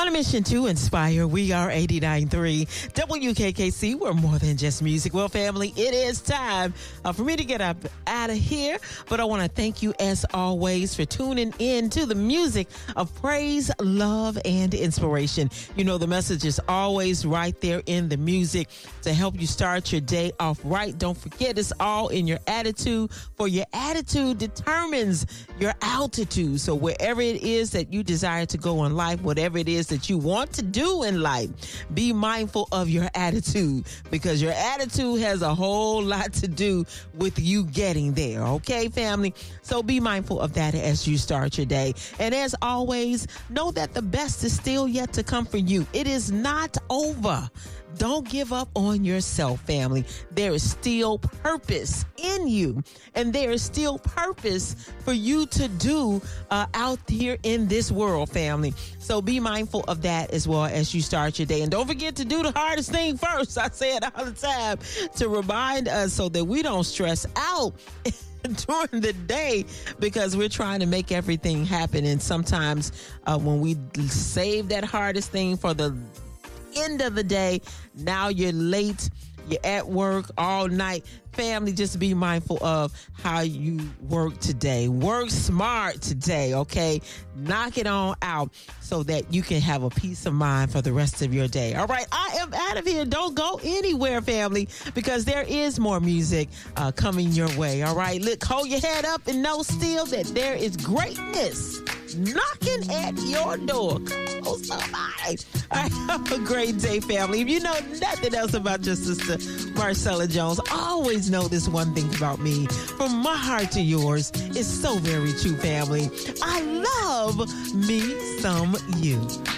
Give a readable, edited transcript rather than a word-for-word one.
On a mission to inspire, we are 89.3 WKKC. We're more than just music. Well, family, it is time for me to get up out of here. But I want to thank you, as always, for tuning in to the music of praise, love, and inspiration. You know, the message is always right there in the music to help you start your day off right. Don't forget, it's all in your attitude, for your attitude determines your altitude. So wherever it is that you desire to go in life, whatever it is that you want to do in life, be mindful of your attitude, because your attitude has a whole lot to do with you getting there. Okay, family? So be mindful of that as you start your day. And as always, know that the best is still yet to come for you. It is not over. Don't give up on yourself, family. There is still purpose in you, and there is still purpose for you to do out here in this world, family. So be mindful of that as well as you start your day. And don't forget to do the hardest thing first. I say it all the time to remind us so that we don't stress out during the day, because we're trying to make everything happen. And sometimes when we save that hardest thing for the end of the day, now you're late, you're at work all night. Family, just be mindful of how you work today. Work smart today, okay? Knock it on out so that you can have a peace of mind for the rest of your day. All right, I am out of here. Don't go anywhere, family, because there is more music coming your way. All right, look, hold your head up and know still that there is greatness knocking at your door. Come on, somebody. All right, have a great day, family. If you know nothing else about your sister, Marcella Jones, always know this one thing about me. From my heart to yours, it's so very true, family. I love me some you.